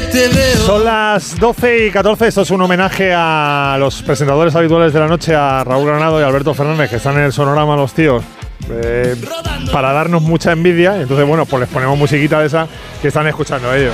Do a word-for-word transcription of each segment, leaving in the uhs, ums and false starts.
te veo. Son las doce y catorce, esto es un homenaje a los presentadores habituales de la noche, a Raúl Granado y Alberto Fernández, que están en el Sonorama, los tíos, eh, para darnos mucha envidia. Entonces, bueno, pues les ponemos musiquita de esa que están escuchando ellos.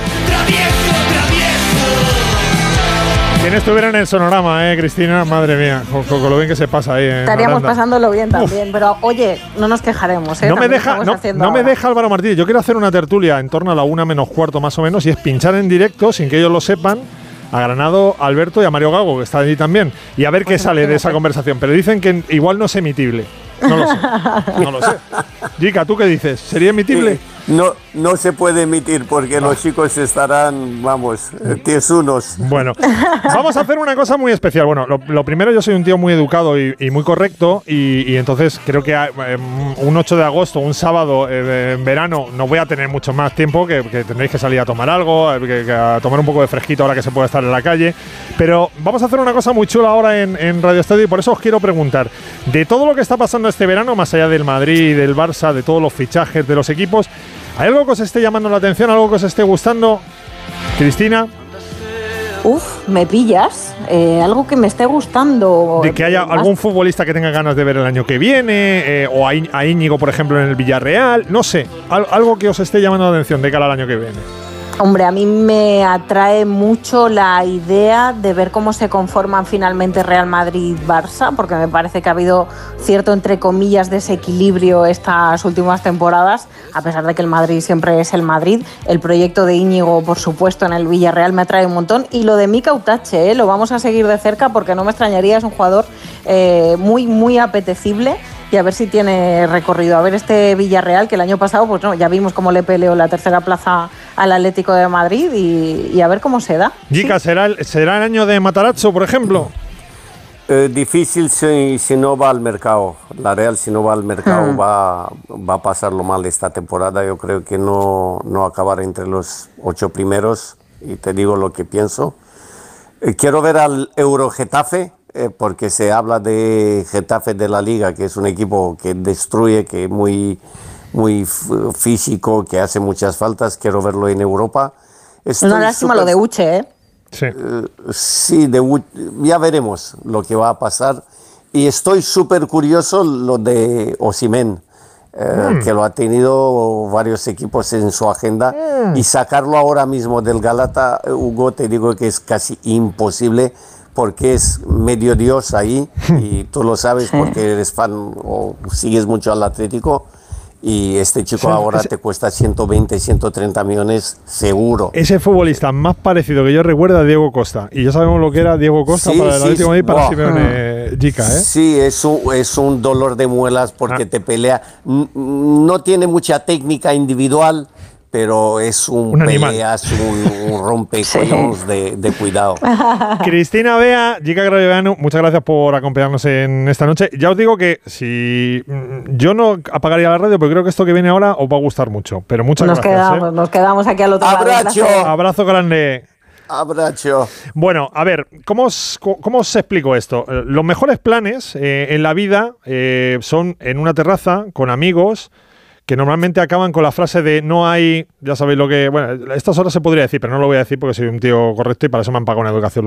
¿Quién estuviera en el Sonorama, eh, Cristina? Madre mía, con, con, con lo bien que se pasa ahí. Eh, Estaríamos pasándolo bien también, Uf. pero oye, no nos quejaremos. ¿eh? No, me deja, no, no me deja Álvaro Martínez. Yo quiero hacer una tertulia en torno a la una menos cuarto más o menos, y es pinchar en directo, sin que ellos lo sepan, a Granado, Alberto y a Mario Gago, que está allí también, y a ver pues qué sale de esa conversación. Pero dicen que igual no es emitible. No lo sé, no lo sé. Jica, ¿tú qué dices? ¿Sería emitible? Sí, no, no se puede emitir porque no. los chicos estarán, vamos, tiesunos. Bueno, vamos a hacer una cosa muy especial. Bueno, lo, lo primero, yo soy un tío muy educado y, y muy correcto, y, y entonces creo que eh, un ocho de agosto, un sábado eh, en verano, no voy a tener mucho más tiempo, que, que tendréis que salir a tomar algo, que, que a tomar un poco de fresquito ahora que se puede estar en la calle. Pero vamos a hacer una cosa muy chula ahora en, en Radio Estadio, y por eso os quiero preguntar, de todo lo que está pasando este verano, más allá del Madrid, del Barça, de todos los fichajes de los equipos, ¿hay algo que os esté llamando la atención, algo que os esté gustando? Cristina. Uf, me pillas. Eh, algo que me esté gustando. De que haya más... algún futbolista que tenga ganas de ver el año que viene, eh, o a, Í- a Íñigo, por ejemplo, en el Villarreal, no sé, al- algo que os esté llamando la atención de cara al año que viene. Hombre, a mí me atrae mucho la idea de ver cómo se conforman finalmente Real Madrid-Barça, porque me parece que ha habido cierto, entre comillas, desequilibrio estas últimas temporadas, a pesar de que el Madrid siempre es el Madrid. El proyecto de Íñigo, por supuesto, en el Villarreal me atrae un montón. Y lo de Mika Utache, ¿eh? lo vamos a seguir de cerca porque no me extrañaría, es un jugador eh, muy, muy apetecible. Y a ver si tiene recorrido. A ver este Villarreal, que el año pasado, pues no, ya vimos cómo le peleó la tercera plaza al Atlético de Madrid, y, y a ver cómo se da. Jica, ¿sí? ¿será, el, ¿será el año de Matarazzo, por ejemplo? Eh, difícil si, si no va al mercado. La Real, si no va al mercado, hmm. va, va a pasarlo mal esta temporada. Yo creo que no, no acabar entre los ocho primeros, y te digo lo que pienso. Eh, quiero ver al Euro Getafe, eh, porque se habla de Getafe de la Liga, que es un equipo que destruye, que es muy, muy f- físico, que hace muchas faltas. Quiero verlo en Europa. Estoy Una lástima super... lo de Uche, ¿eh? Sí, uh, sí de U- ya veremos lo que va a pasar. Y estoy súper curioso lo de Osimhen, eh, mm. que lo ha tenido varios equipos en su agenda, mm. y sacarlo ahora mismo del Galata, Hugo, te digo que es casi imposible, porque es medio dios ahí, y tú lo sabes porque eres fan o sigues mucho al Atlético. Y este chico sí, ahora ese, te cuesta ciento veinte, ciento treinta millones seguro. Ese futbolista más parecido que yo recuerdo a Diego Costa. Y ya sabemos lo que era Diego Costa sí, para el Atlético de Madrid, para wow. Simeone Jica, ¿eh? Sí, es un, es un dolor de muelas porque ah. te pelea. No tiene mucha técnica individual, pero es un, un pelea, es un, un rompecuellos sí. de, de cuidado. Cristina Bea, Jica Graviano, muchas gracias por acompañarnos en esta noche. Ya os digo que si yo no apagaría la radio, porque creo que esto que viene ahora os va a gustar mucho. Pero muchas nos gracias. Quedamos, ¿eh? Nos quedamos aquí al otro lado. Abrazo. Abrazo grande. Abrazo. Bueno, a ver, ¿cómo os, cómo os explico esto? Los mejores planes eh, en la vida eh, son en una terraza, con amigos, que normalmente acaban con la frase de no hay, ya sabéis lo que... Bueno, a estas horas se podría decir, pero no lo voy a decir porque soy un tío correcto y para eso me han pagado una educación